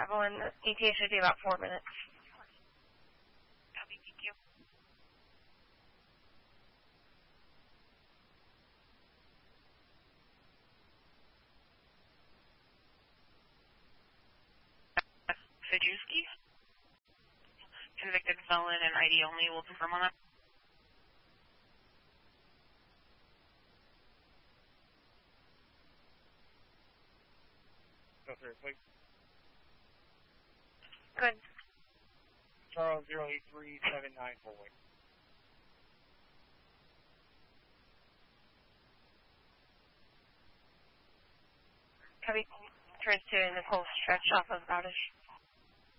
501, the ETA should be about 4 minutes. Copy, thank you. Fajewski? Convicted felon and ID only. We'll confirm on that. Go through, please. Good. Charles 083794. Copy. Turns to Nicole Stretch off of Rowdish.